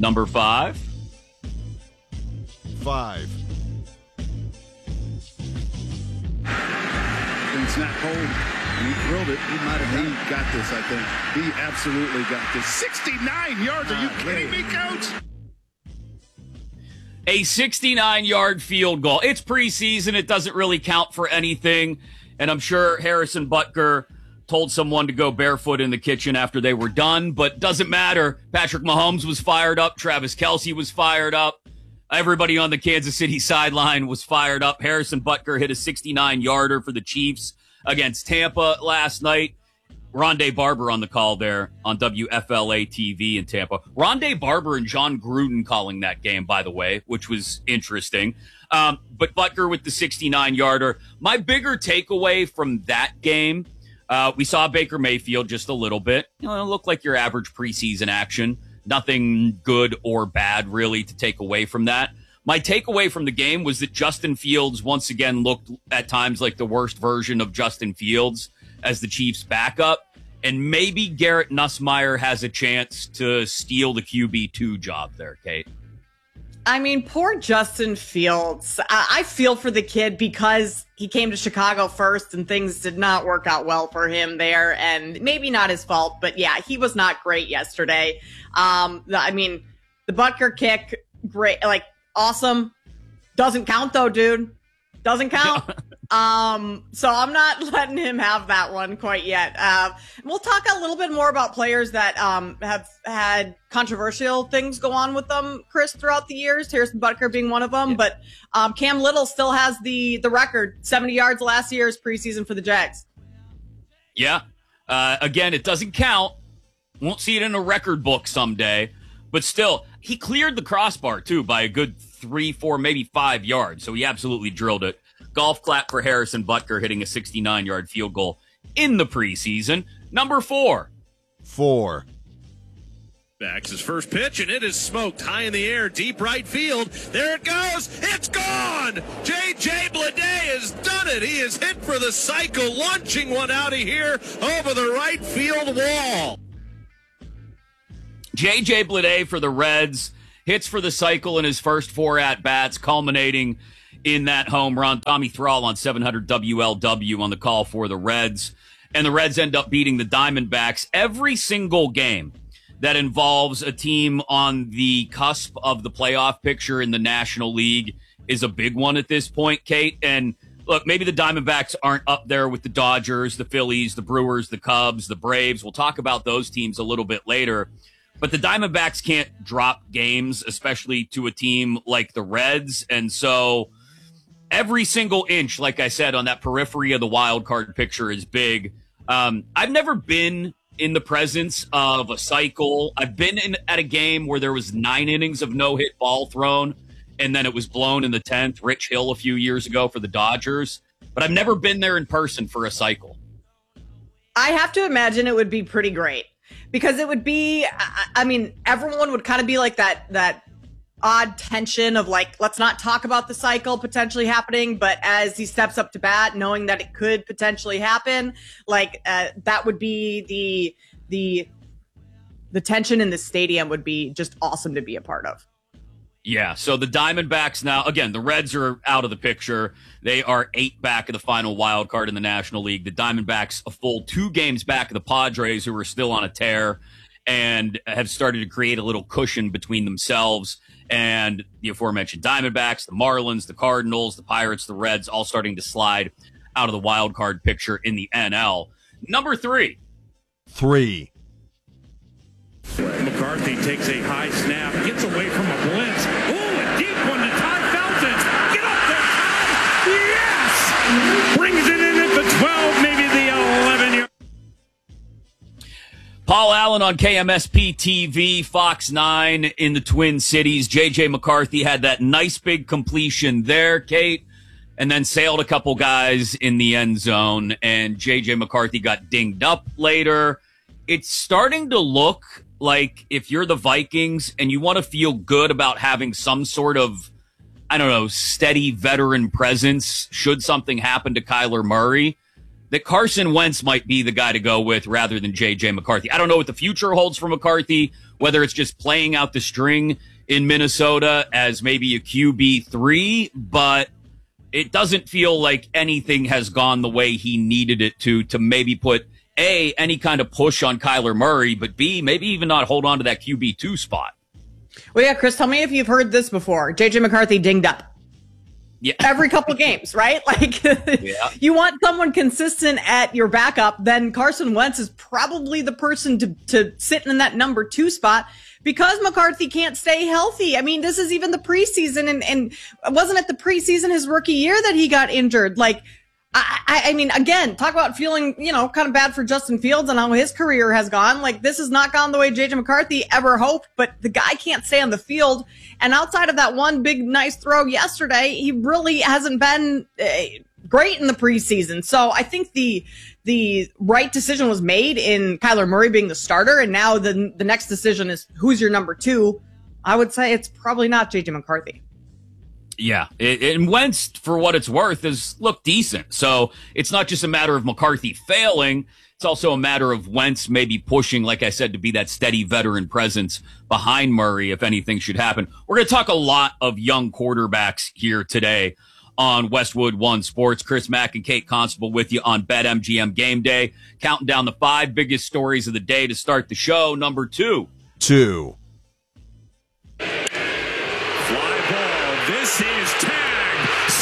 Number 5. 5. And snap hold. He drilled it. He got this, I think. He absolutely got this. 69 yards. Are you kidding me, Coach? A 69-yard field goal. It's preseason. It doesn't really count for anything. And I'm sure Harrison Butker told someone to go barefoot in the kitchen after they were done, but doesn't matter. Patrick Mahomes was fired up. Travis Kelce was fired up. Everybody on the Kansas City sideline was fired up. Harrison Butker hit a 69-yarder for the Chiefs against Tampa last night. Rondé Barber on the call there on WFLA TV in Tampa. Rondé Barber and John Gruden calling that game, by the way, which was interesting. But Butker with the 69-yarder. My bigger takeaway from that game, we saw Baker Mayfield just a little bit. It looked like your average preseason action. Nothing good or bad, really, to take away from that. My takeaway from the game was that Justin Fields once again looked at times like the worst version of Justin Fields as the Chiefs' backup. And maybe Garrett Nussmeier has a chance to steal the QB2 job there, Kate. I mean, poor Justin Fields. I feel for the kid because he came to Chicago first and things did not work out well for him there. And maybe not his fault, but yeah, he was not great yesterday. I mean, the Butker kick, great, like awesome. Doesn't count though, dude. Doesn't count. So I'm not letting him have that one quite yet. We'll talk a little bit more about players that have had controversial things go on with them, Chris, throughout the years, Harrison Butker being one of them. Yeah. But Cam Little still has the record, 70 yards last year's preseason for the Jags. Yeah. Again, it doesn't count. Won't see it in a record book someday. But still, he cleared the crossbar, too, by a good 3, 4, maybe 5 yards. So he absolutely drilled it. Golf clap for Harrison Butker hitting a 69-yard field goal in the preseason. Number 4. 4. Backs his first pitch, and it is smoked high in the air, deep right field. There it goes. It's gone. J.J. Bleday has done it. He is hit for the cycle, launching one out of here over the right field wall. J.J. Bleday for the Reds hits for the cycle in his first 4 at-bats, culminating in that home run. Tommy Thrall on 700 WLW on the call for the Reds. And the Reds end up beating the Diamondbacks. Every single game that involves a team on the cusp of the playoff picture in the National League is a big one at this point, Kate. And look, maybe the Diamondbacks aren't up there with the Dodgers, the Phillies, the Brewers, the Cubs, the Braves. We'll talk about those teams a little bit later. But the Diamondbacks can't drop games, especially to a team like the Reds. And so every single inch, like I said, on that periphery of the wild card picture is big. I've never been in the presence of a cycle. I've been at a game where there was 9 innings of no-hit ball thrown, and then it was blown in the 10th. Rich Hill a few years ago for the Dodgers. But I've never been there in person for a cycle. I have to imagine it would be pretty great. Because it would be, I mean, everyone would kind of be like that odd tension of like, let's not talk about the cycle potentially happening. But as he steps up to bat, knowing that it could potentially happen, like that would be the tension in the stadium would be just awesome to be a part of. Yeah, so the Diamondbacks now, again, the Reds are out of the picture. They are 8 back of the final wild card in the National League. The Diamondbacks a full 2 games back of the Padres, who are still on a tear and have started to create a little cushion between themselves and the aforementioned Diamondbacks, the Marlins, the Cardinals, the Pirates, the Reds, all starting to slide out of the wild card picture in the NL. Number 3. 3. McCarthy takes a high snap, gets away from a blitz. Oh, a deep one to Ty Felton. Get up there, Ty. Yes! Brings it in at the 12, maybe the 11. Paul Allen on KMSP TV, Fox 9 in the Twin Cities. J.J. McCarthy had that nice big completion there, Kate, and then sailed a couple guys in the end zone, and J.J. McCarthy got dinged up later. It's starting to look like if you're the Vikings and you want to feel good about having some sort of, I don't know, steady veteran presence should something happen to Kyler Murray, that Carson Wentz might be the guy to go with rather than J.J. McCarthy. I don't know what the future holds for McCarthy, whether it's just playing out the string in Minnesota as maybe a QB3, but it doesn't feel like anything has gone the way he needed it to maybe put A, any kind of push on Kyler Murray, but B, maybe even not hold on to that QB2 spot. Well, yeah, Chris, tell me if you've heard this before. J.J. McCarthy dinged up. Yeah. Every couple of games, right? Like, yeah. You want someone consistent at your backup, then Carson Wentz is probably the person to sit in that number 2 spot because McCarthy can't stay healthy. I mean, this is even the preseason, and wasn't it the preseason his rookie year that he got injured? Like, I mean, again, talk about feeling, kind of bad for Justin Fields and how his career has gone. Like, this has not gone the way J.J. McCarthy ever hoped, but the guy can't stay on the field. And outside of that one big, nice throw yesterday, he really hasn't been great in the preseason. So I think the right decision was made in Kyler Murray being the starter. And now the next decision is who's your number 2. I would say it's probably not J.J. McCarthy. Yeah, and Wentz, for what it's worth, has looked decent. So it's not just a matter of McCarthy failing. It's also a matter of Wentz maybe pushing, like I said, to be that steady veteran presence behind Murray if anything should happen. We're going to talk a lot of young quarterbacks here today on Westwood One Sports. Chris Mack and Kate Constable with you on BetMGM Game Day. Counting down the 5 biggest stories of the day to start the show. Number 2. 2. This is